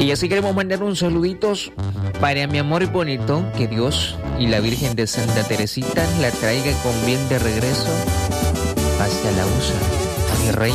Y así queremos mandar un saluditos para mi amor bonito, que Dios y la Virgen de Santa Teresita la traiga con bien de regreso hacia la USA, mi rey.